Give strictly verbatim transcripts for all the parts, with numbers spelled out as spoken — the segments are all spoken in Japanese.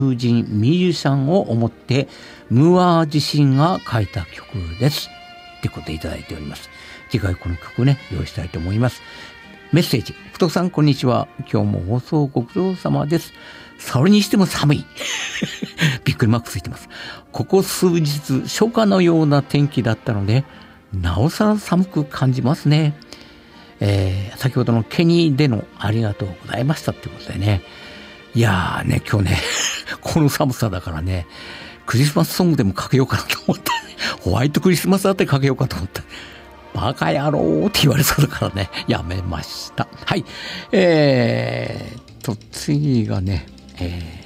友人ミュージシャンを思ってムーア自身が書いた曲ですってことでいただいております。次回この曲ね用意したいと思います。メッセージ、ふとさんこんにちは、今日も放送ご苦労様です。それにしても寒いびっくりマークついてます。ここ数日初夏のような天気だったのでなおさら寒く感じますね。えー、先ほどのケニーでのありがとうございましたってことでね、いやーね今日ねこの寒さだからねクリスマスソングでもかけようかなと思ってホワイトクリスマスだってかけようかと思ってバカ野郎って言われそうだからねやめました。はい、えーと次がねえ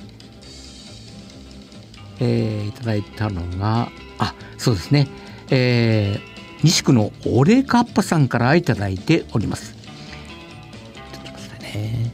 ーえー、いただいたのがあそうですね、えー、西区のオレカッパさんからいただいております。ちょっと待ってね、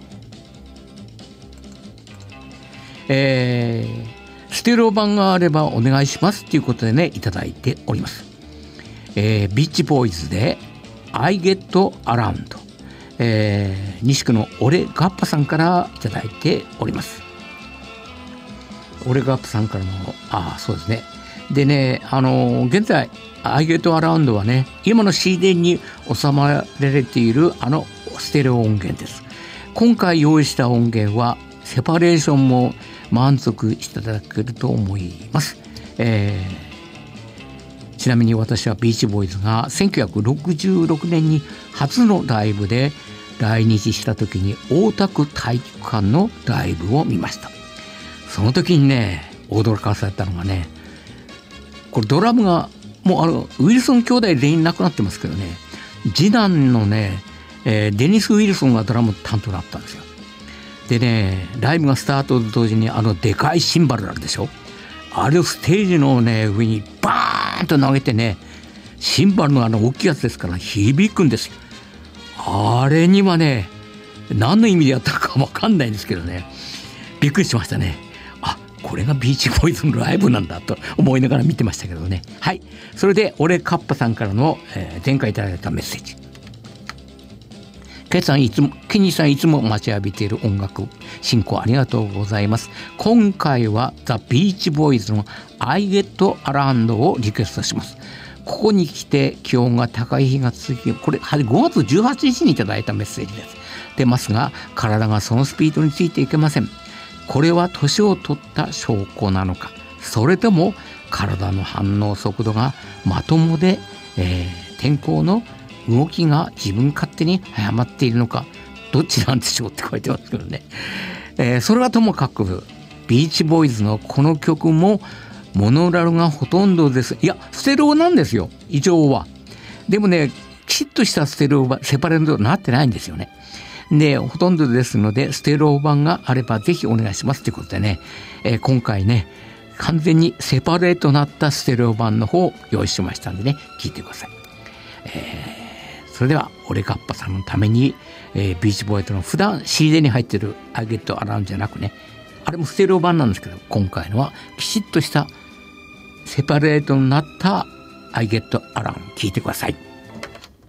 えー、ステレオ版があればお願いしますということでねいただいております。えー、ビーチボーイズで I Get Around、えー、西区のオレガッパさんからいただいております。オレガッパさんからのあそうですね。でねあのー、現在 I Get Around はね今の シーディー に収められているあのステレオ音源です。今回用意した音源はセパレーションも満足していただけると思います。えーちなみに私はビーチボーイズがせんきゅうひゃくろくじゅうろくねんに初のライブで来日した時に大田区体育館のライブを見ました。その時にね驚かされたのがねこれドラムがもうあのウィルソン兄弟全員亡くなってますけどね次男のね、えー、デニス・ウィルソンがドラム担当だったんですよ。でねライブがスタートと同時にあのでかいシンバルあるでしょ、あれをステージのね上にバーンと投げてねシンバルのあの大きいやつですから響くんですよ。あれにはね何の意味でやったのか分かんないんですけどねびっくりしましたね。あこれがビーチボーイズのライブなんだと思いながら見てましたけどね。はい、それでオレカッパさんからの、えー、前回いただいたメッセージ。ケさんいつもケニーさんいつも待ちわびている音楽進行ありがとうございます。今回はザ・ビーチボーイズの I Get Around をリクエストします。ここに来て気温が高い日が続き、これごがつじゅうはちにちにいただいたメッセージです。出ますが体がそのスピードについていけません。これは年を取った証拠なのか、それとも体の反応速度がまともで、えー、天候の動きが自分勝手に早まっているのかどっちなんでしょうって書いてますけどね、えー、それはともかくビーチボーイズのこの曲もモノラルがほとんどです。いやステレオなんですよ以上は。でもねきちっとしたステレオ版セパレートになってないんですよね。でほとんどですのでステレオ版があればぜひお願いしますということでね、えー、今回ね完全にセパレートになったステレオ版の方を用意しましたんでね聞いてください。えーそれではオレカッパさんのために、えー、ビーチボーイズの普段 シーディー に入ってる I Get Around じゃなくねあれもステレオ版なんですけど今回のはきちっとしたセパレートになった I Get Around 聞いてください。